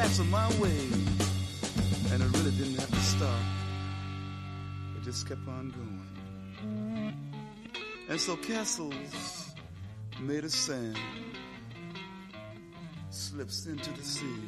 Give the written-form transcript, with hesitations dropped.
thoughts of my way, and it really didn't have to stop. It just kept on going. And so castles made of sand slips into the sea.